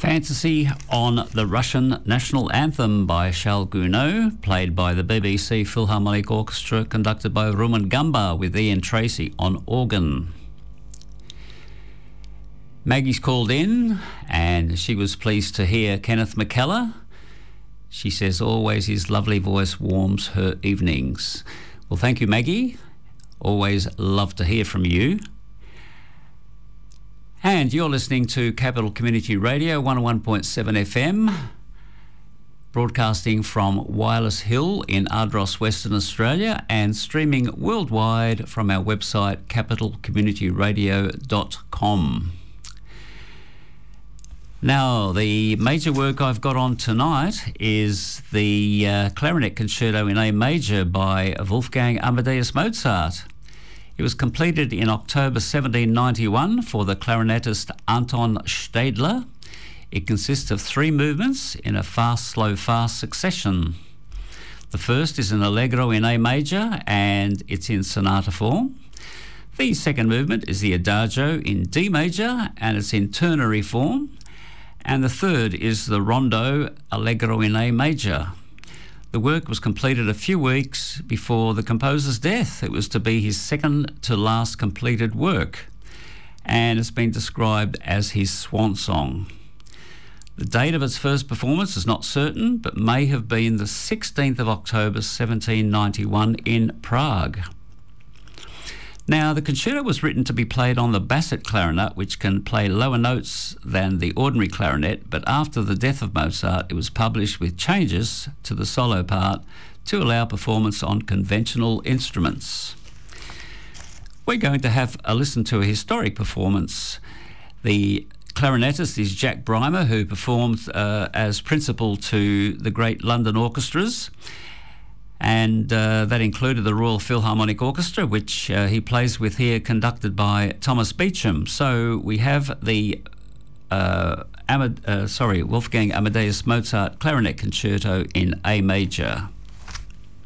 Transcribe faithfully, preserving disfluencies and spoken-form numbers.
Fantasy on the Russian National Anthem by Charles Gounod, played by the B B C Philharmonic Orchestra, conducted by Roman Gamba with Ian Tracy on organ. Maggie's called in and she was pleased to hear Kenneth McKellar. She says always his lovely voice warms her evenings. Well, thank you, Maggie. Always love to hear from you. And you're listening to Capital Community Radio one oh one point seven F M, broadcasting from Wireless Hill in Ardross, Western Australia, and streaming worldwide from our website capital community radio dot com. Now, the major work I've got on tonight is the uh, Clarinet Concerto in A Major by Wolfgang Amadeus Mozart. It was completed in October seventeen ninety-one for the clarinetist Anton Stadler. It consists of three movements in a fast, slow, fast succession. The first is an allegro in A major and it's in sonata form. The second movement is the adagio in D major and it's in ternary form. And the third is the rondo allegro in A major. The work was completed a few weeks before the composer's death. It was to be his second to last completed work, and it's been described as his swan song. The date of its first performance is not certain, but may have been the sixteenth of October seventeen ninety-one in Prague. Now, the concerto was written to be played on the basset clarinet, which can play lower notes than the ordinary clarinet, but after the death of Mozart, it was published with changes to the solo part to allow performance on conventional instruments. We're going to have a listen to a historic performance. The clarinetist is Jack Brymer, who performed uh, as principal to the great London orchestras. And uh, that included the Royal Philharmonic Orchestra, which uh, he plays with here, conducted by Thomas Beecham. So we have the uh, Amad- uh, sorry, Wolfgang Amadeus Mozart Clarinet Concerto in A major.